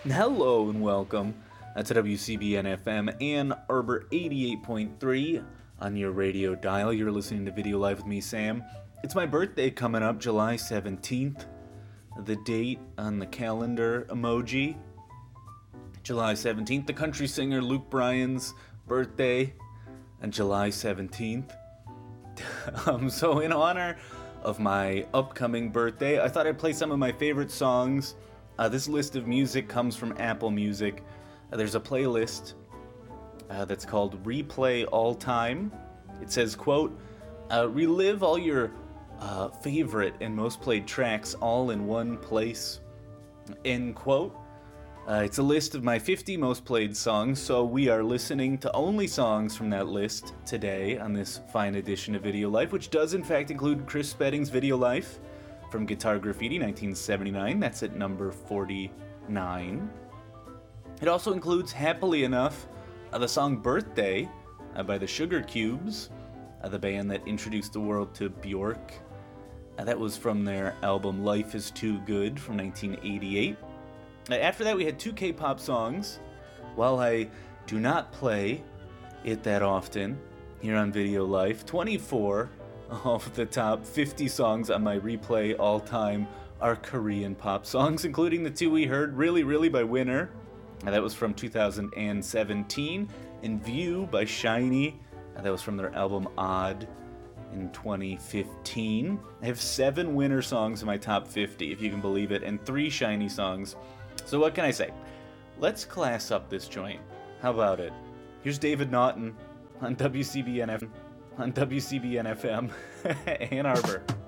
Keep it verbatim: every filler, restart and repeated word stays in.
Hello and welcome uh, to W C B N F M Ann Arbor eighty-eight point three on your radio dial. You're listening to Video Live with me, Sam. It's my birthday coming up, July seventeenth. The date on the calendar emoji, July seventeenth. The country singer Luke Bryan's birthday on July seventeenth. um, so in honor of my upcoming birthday, I thought I'd play some of my favorite songs. Uh, this list of music comes from Apple Music. Uh, there's a playlist uh, that's called Replay All Time. It says, quote, uh, relive all your uh, favorite and most played tracks all in one place, end quote. Uh, it's a list of my fifty most played songs, so we are listening to only songs from that list today on this fine edition of Video Life, which does in fact include Chris Spedding's Video Life from Guitar Graffiti, nineteen seventy-nine. That's at number forty-nine. It also includes, happily enough, uh, the song Birthday uh, by the Sugar Cubes, uh, the band that introduced the world to Bjork. Uh, that was from their album Life is Too Good from nineteen eighty-eight. Uh, after that, we had two K-pop songs. While I do not play it that often here on Video Life, twenty-four of the top fifty songs on my Replay all-time are Korean pop songs, including the two we heard, Really Really by Winner, and that was from two thousand seventeen, and View by SHINee, and that was from their album Odd in twenty fifteen. I have seven Winner songs in my top fifty, if you can believe it, and three SHINee songs. So what can I say? Let's class up this joint. How about it? Here's David Naughton on W C B N F M. On W C B N F M, Ann Arbor.